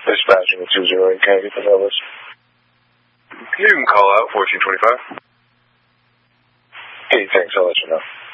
Dispatching 208, can I get the numbers? You can call out 1425. Hey, thanks, I'll let you know.